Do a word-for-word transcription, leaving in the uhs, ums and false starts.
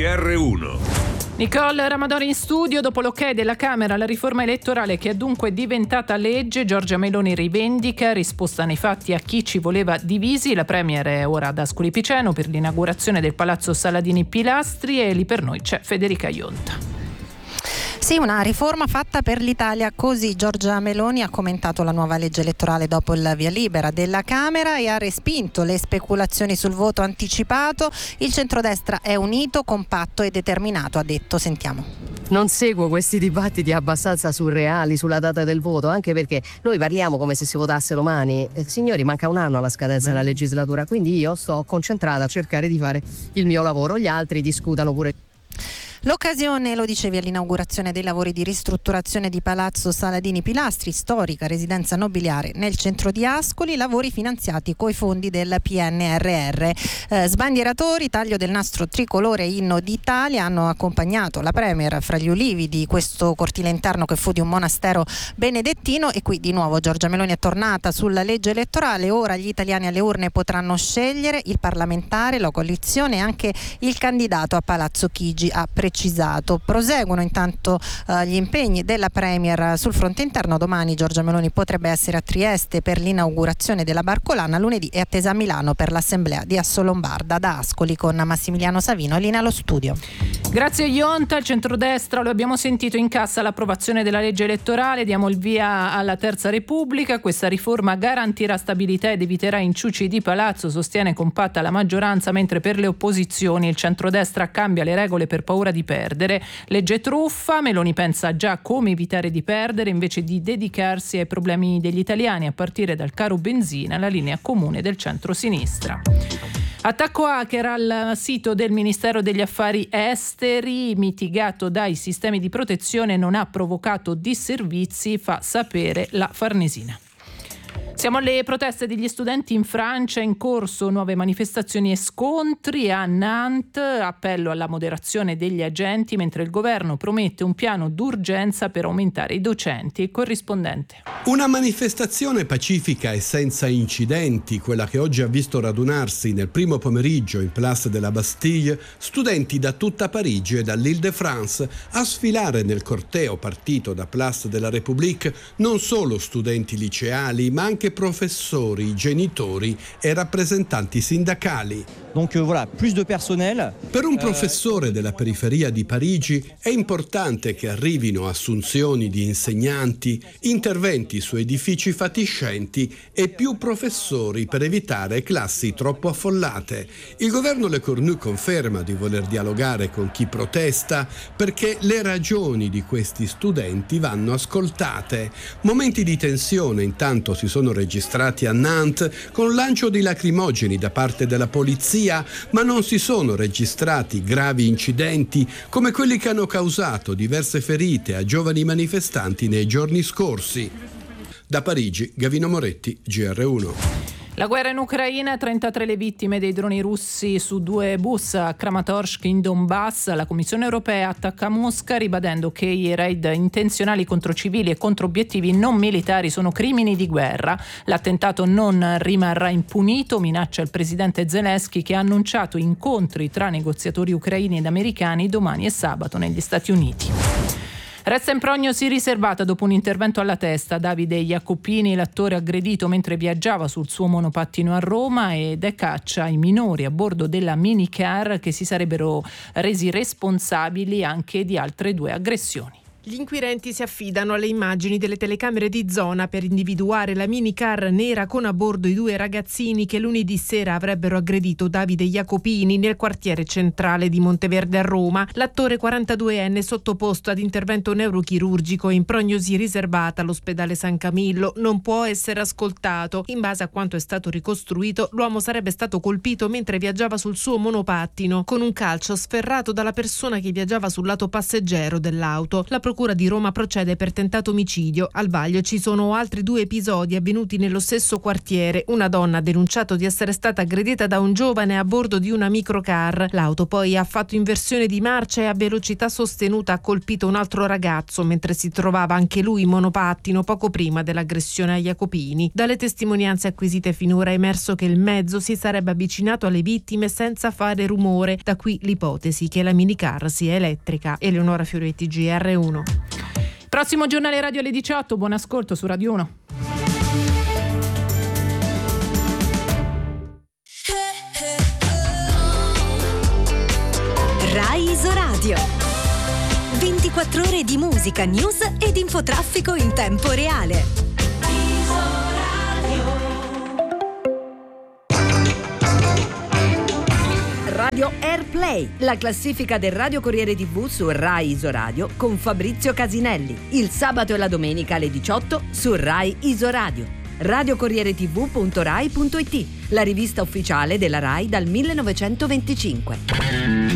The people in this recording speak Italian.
R uno. Nicole Ramadori in studio. Dopo l'ok della Camera alla riforma elettorale, che è dunque diventata legge, Giorgia Meloni rivendica, risposta nei fatti a chi ci voleva divisi. La Premier è ora ad Ascoli Piceno per l'inaugurazione del Palazzo Saladini Pilastri e lì per noi c'è Federica Ionta. Sì, una riforma fatta per l'Italia, così Giorgia Meloni ha commentato la nuova legge elettorale dopo il via libera della Camera e ha respinto le speculazioni sul voto anticipato. Il centrodestra è unito, compatto e determinato, ha detto. Sentiamo. Non seguo questi dibattiti abbastanza surreali sulla data del voto, anche perché noi parliamo come se si votasse domani. Eh, signori, manca un anno alla scadenza della legislatura, quindi io sto concentrata a cercare di fare il mio lavoro, gli altri discutano pure. L'occasione, lo dicevi, all'inaugurazione dei lavori di ristrutturazione di Palazzo Saladini Pilastri, storica residenza nobiliare nel centro di Ascoli, lavori finanziati coi fondi del P N R R. Eh, sbandieratori, taglio del nastro tricolore inno d'Italia hanno accompagnato la Premier fra gli ulivi di questo cortile interno che fu di un monastero benedettino. E qui di nuovo Giorgia Meloni è tornata sulla legge elettorale. Ora gli italiani alle urne potranno scegliere il parlamentare, la coalizione e anche il candidato a Palazzo Chigi, ha precisato. Proseguono intanto eh, gli impegni della Premier sul fronte interno. Domani Giorgia Meloni potrebbe essere a Trieste per l'inaugurazione della Barcolana, lunedì è attesa a Milano per l'assemblea di Assolombarda. Da Ascoli con Massimiliano Savino, linea allo studio. Grazie Ionta. Il centrodestra, lo abbiamo sentito, incassa l'approvazione della legge elettorale. Diamo il via alla Terza Repubblica. Questa riforma garantirà stabilità ed eviterà inciuci di palazzo, sostiene compatta la maggioranza, mentre per le opposizioni il centrodestra cambia le regole per paura di perdere. Legge truffa, Meloni pensa già come evitare di perdere invece di dedicarsi ai problemi degli italiani, a partire dal caro benzina, la linea comune del centro-sinistra. Attacco hacker al sito del Ministero degli Affari Esteri, mitigato dai sistemi di protezione, non ha provocato disservizi, fa sapere la Farnesina. Siamo alle proteste degli studenti in Francia, in corso nuove manifestazioni e scontri a Nantes, appello alla moderazione degli agenti, mentre il governo promette un piano d'urgenza per aumentare i docenti. Il corrispondente. Una manifestazione pacifica e senza incidenti, quella che oggi ha visto radunarsi nel primo pomeriggio in Place de la Bastille studenti da tutta Parigi e dall'Île-de-France. A sfilare nel corteo partito da Place de la République non solo studenti liceali, ma anche professori, genitori e rappresentanti sindacali. Donc voilà, plus de personnel. Per un professore della periferia di Parigi è importante che arrivino assunzioni di insegnanti, interventi su edifici fatiscenti e più professori per evitare classi troppo affollate. Il governo Le Cornu conferma di voler dialogare con chi protesta perché le ragioni di questi studenti vanno ascoltate. Momenti di tensione intanto si sono registrati a Nantes con lancio di lacrimogeni da parte della polizia, ma non si sono registrati gravi incidenti come quelli che hanno causato diverse ferite a giovani manifestanti nei giorni scorsi. Da Parigi, Gavino Moretti, G R uno. La guerra in Ucraina, trentatré le vittime dei droni russi su due bus a Kramatorsk in Donbass. La Commissione europea attacca Mosca ribadendo che i raid intenzionali contro civili e contro obiettivi non militari sono crimini di guerra. L'attentato non rimarrà impunito, minaccia il presidente Zelensky, che ha annunciato incontri tra negoziatori ucraini ed americani domani e sabato negli Stati Uniti. Resta in prognosi riservata dopo un intervento alla testa. Davide Jacopini, l'attore aggredito mentre viaggiava sul suo monopattino a Roma, ed è caccia ai minori a bordo della minicar che si sarebbero resi responsabili anche di altre due aggressioni. Gli inquirenti si affidano alle immagini delle telecamere di zona per individuare la minicar nera con a bordo i due ragazzini che lunedì sera avrebbero aggredito Davide Jacopini nel quartiere centrale di Monteverde a Roma. L'attore quarantaduenne, sottoposto ad intervento neurochirurgico in prognosi riservata all'ospedale San Camillo, non può essere ascoltato. In base a quanto è stato ricostruito, l'uomo sarebbe stato colpito mentre viaggiava sul suo monopattino con un calcio sferrato dalla persona che viaggiava sul lato passeggero dell'auto. La procura di Roma procede per tentato omicidio. Al vaglio ci sono altri due episodi avvenuti nello stesso quartiere. Una donna ha denunciato di essere stata aggredita da un giovane a bordo di una microcar. L'auto poi ha fatto inversione di marcia e a velocità sostenuta ha colpito un altro ragazzo mentre si trovava anche lui in monopattino poco prima dell'aggressione a Jacopini. Dalle testimonianze acquisite finora è emerso che il mezzo si sarebbe avvicinato alle vittime senza fare rumore, da qui l'ipotesi che la minicar sia elettrica. Eleonora Fioretti, G R uno. Prossimo giornale radio alle diciotto, buon ascolto su Radio uno. Rai Isoradio. ventiquattro ore di musica, news ed infotraffico in tempo reale. Radio Airplay, la classifica del Radio Corriere tivù su Rai Isoradio con Fabrizio Casinelli. Il sabato e la domenica alle diciotto su Rai Isoradio. radiocorriere tivù punto rai punto it, la rivista ufficiale della Rai dal millenovecentoventicinque.